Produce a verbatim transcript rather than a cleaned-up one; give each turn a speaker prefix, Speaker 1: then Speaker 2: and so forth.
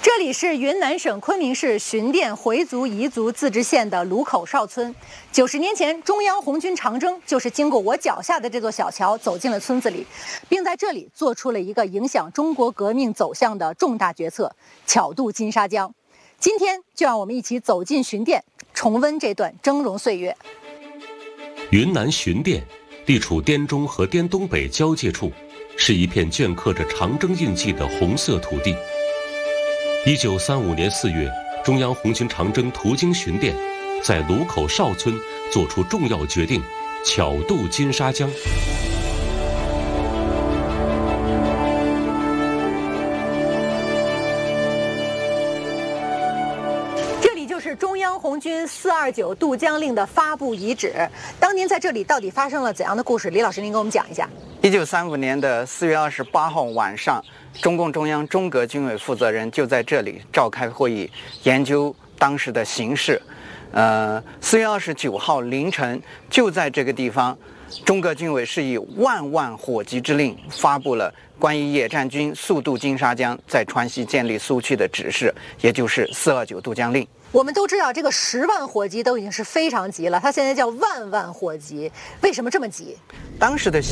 Speaker 1: 这里是云南省昆明市巡甸回族彝族自治县的卢口哨村。九十年前，中央红军长征就是经过我脚下的这座小桥走进了村子里，并在这里做出了一个影响中国革命走向的重大决策——巧渡金沙江。今天就让我们一起走进巡甸，重温这段峥嵘岁月。
Speaker 2: 云南巡甸地处滇中和滇东北交界处，是一片镌刻着长征印记的红色土地。一九三五年四月，中央红军长征途经巡甸，在卢口哨村做出重要决定，巧渡金沙江。
Speaker 1: 这里就是中央红军四二九渡江令的发布遗址。当年在这里到底发生了怎样的故事？李老师，您给我们讲一下。
Speaker 3: 一九三五年的四月二十八号晚上，中共中央中革军委负责人就在这里召开会议，研究当时的形势。呃，四月二十九号凌晨，就在这个地方，中革军委是以万万火急之令发布了关于野战军速渡金沙江，在川西建立苏区的指示，也就是四二九渡江令。
Speaker 1: 我们都知道，这个十万火急都已经是非常急了，它现在叫万万火急，为什么这么急？
Speaker 3: 当时的